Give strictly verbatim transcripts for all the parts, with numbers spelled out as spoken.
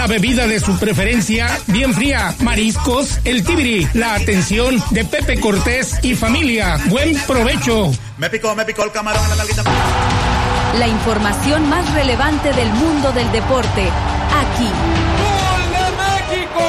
La bebida de su preferencia, bien fría, mariscos, el Tibiri. La atención de Pepe Cortés y familia. Buen provecho. Me picó, me picó el camarón en la nalguita. La información más relevante del mundo del deporte, aquí. ¡Gol de México!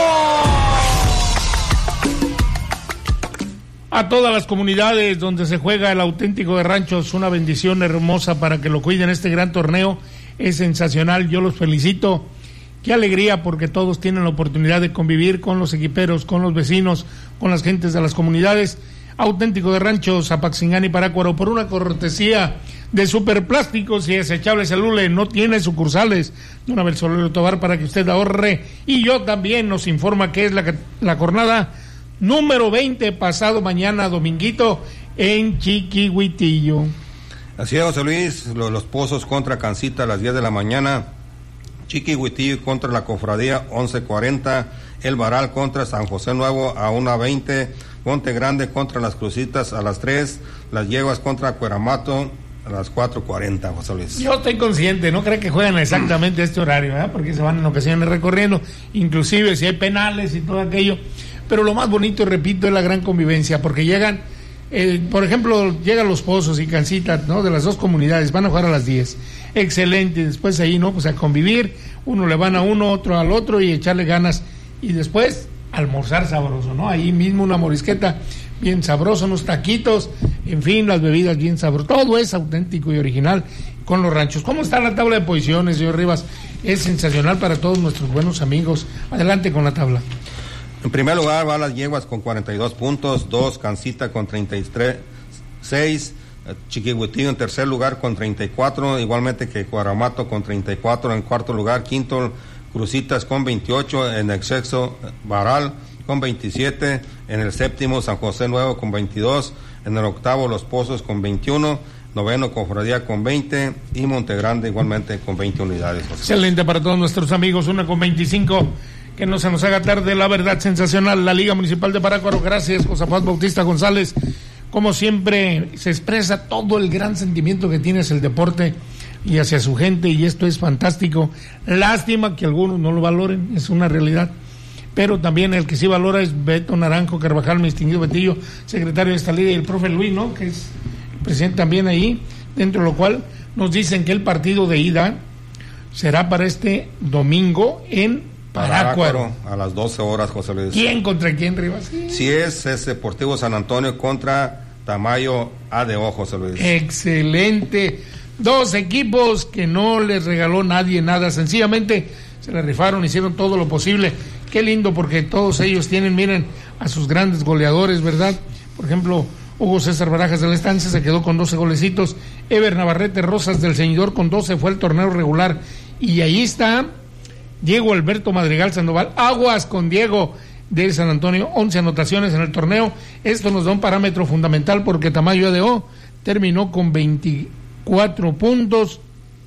A todas las comunidades donde se juega el auténtico de Ranchos, una bendición hermosa para que lo cuiden. Este gran torneo es sensacional, yo los felicito. Qué alegría, porque todos tienen la oportunidad de convivir con los equiperos, con los vecinos, con las gentes de las comunidades. Auténtico de Ranchos, Apaxingán y Parácuaro, por una cortesía de Superplásticos y Desechables El Ule. No tiene sucursales. Don Abel Solero Tobar, para que usted ahorre. Y yo también, nos informa que es la, la jornada número veinte, pasado mañana, dominguito, en Chiquihuitillo. Así es, José Luis, los, los Pozos contra Cancita a las diez de la mañana, Chiquihuitillo contra la Cofradía once cuarenta, El Varal contra San José Nuevo a una veinte, Monte Grande contra las Crucitas a las tres, Las Yeguas contra Cueramato a las cuatro cuarenta, José Luis. Yo estoy consciente, no creo que jueguen exactamente este horario, ¿verdad? Porque se van en ocasiones recorriendo, inclusive si hay penales y todo aquello, pero lo más bonito, repito, es la gran convivencia, porque llegan, eh, por ejemplo, llegan los Pozos y Cancita, ¿no? De las dos comunidades, van a jugar a las diez, excelente, después ahí, ¿no? Pues a convivir, uno le van a uno, otro al otro y echarle ganas, y después almorzar sabroso, ¿no? Ahí mismo una morisqueta bien sabrosa, unos taquitos, en fin, las bebidas bien sabrosas, todo es auténtico y original con los Ranchos. ¿Cómo está la tabla de posiciones, señor Rivas? Es sensacional para todos nuestros buenos amigos. Adelante con la tabla. En primer lugar va Las Yeguas con cuarenta y dos puntos, dos Cancita con treinta y tres, seis Chiquihuitillo en tercer lugar con treinta y cuatro, igualmente que Cueramato con treinta y cuatro, en cuarto lugar quinto Crucitas con veintiocho, en el sexto Varal con veintisiete, en el séptimo San José Nuevo con veintidós, en el octavo Los Pozos con veintiuno, noveno Cofradía con veinte y Montegrande igualmente con veinte unidades. Excelente para todos nuestros amigos, una con veinticinco. Que no se nos haga tarde, la verdad, sensacional. La Liga Municipal de Parácuaro, gracias, Josafat Bautista González. Como siempre, se expresa todo el gran sentimiento que tiene hacia el deporte y hacia su gente, y esto es fantástico. Lástima que algunos no lo valoren, es una realidad. Pero también el que sí valora es Beto Naranjo Carvajal, mi distinguido Betillo, secretario de esta liga, y el profe Luis, ¿no? Que es presidente también ahí, dentro de lo cual nos dicen que el partido de ida será para este domingo en Parácuaro, a las doce horas, José Luis. ¿Quién contra quién, Rivas? Sí, sí es, es Deportivo San Antonio contra Tamayo A D O, José Luis. Excelente. Dos equipos que no les regaló nadie nada, sencillamente se le rifaron, hicieron todo lo posible. Qué lindo, porque todos ellos tienen, miren, a sus grandes goleadores, ¿verdad? Por ejemplo, Hugo César Barajas de la Estancia se quedó con doce golecitos. Ever Navarrete Rosas del Ceñidor con doce, fue el torneo regular. Y ahí está Diego Alberto Madrigal Sandoval, aguas con Diego de San Antonio, once anotaciones en el torneo. Esto nos da un parámetro fundamental, porque Tamayo A D O terminó con veinticuatro puntos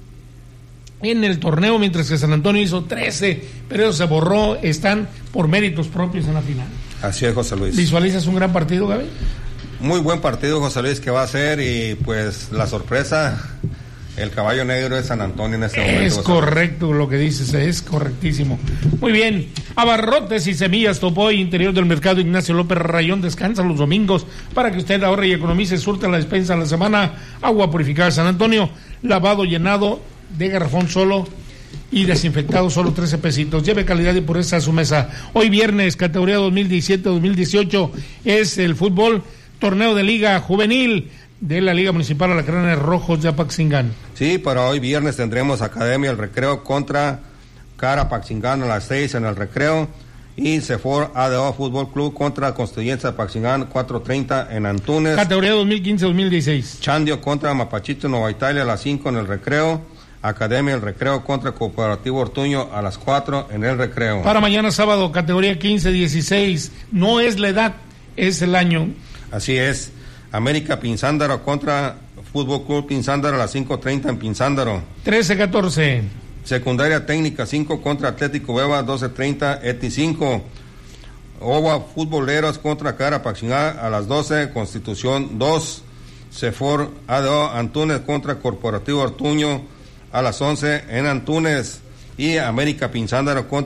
en el torneo, mientras que San Antonio hizo trece, pero eso se borró, están por méritos propios en la final. Así es, José Luis. ¿Visualizas un gran partido, Gaby? Muy buen partido, José Luis, que va a ser, y pues la sorpresa, el caballo negro de San Antonio en este momento. Es correcto lo que dices, es correctísimo. Muy bien, Abarrotes y Semillas Topoy, interior del mercado Ignacio López Rayón, descansa los domingos para que usted ahorre y economice. Surta la despensa a la semana, agua purificada San Antonio, lavado llenado de garrafón solo y desinfectado solo trece pesitos. Lleve calidad y pureza a su mesa. Hoy viernes, categoría dos mil diecisiete dos mil dieciocho, es el fútbol, torneo de liga juvenil de la Liga Municipal Alacranes Rojos de Apaxingán. Sí, para hoy viernes tendremos Academia El Recreo contra Cara Apaxingán a las seis en el Recreo, y Cefor A D O Fútbol Club contra Constituyente Apaxingán cuatro treinta en Antunes. Categoría dos mil quince dos mil dieciséis. Chandio contra Mapachito Nueva Italia a las cinco en el Recreo. Academia El Recreo contra Cooperativo Ortuño a las cuatro en el Recreo. Para mañana sábado, categoría quince dieciséis, no es la edad, es el año. Así es. América Pinzándaro contra Fútbol Club Pinzándaro a las cinco treinta en Pinzándaro. trece catorce. Secundaria Técnica cinco contra Atlético Beba doce treinta, E T I cinco. Ova Futboleros contra Cara Apaxingán a las doce, Constitución dos. Cefor A D O Antunes contra Corporativo Ortuño a las once en Antunes, y América Pinzándaro contra